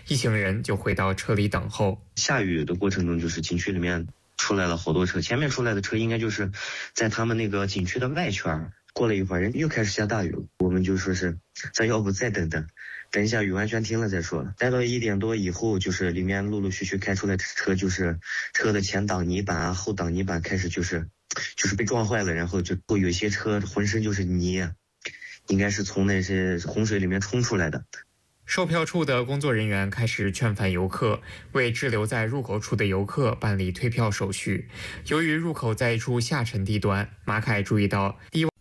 一行人就回到车里等候。 下雨的过程中，就是景区里面出来了好多车，前面出来的车应该就是在他们那个景区的外圈。过了一会儿，人又开始下大雨了，我们就说是咱要不再等一下雨完全停了再说了。待到1点多以后，就是里面陆陆续续开出来的车，就是车的前挡泥板啊、后挡泥板开始就是被撞坏了，然后就有些车浑身就是泥，应该是从那些洪水里面冲出来的。 售票处的工作人员开始劝返游客，为滞留在入口处的游客办理退票手续。由于入口在一处下沉地段，马凯注意到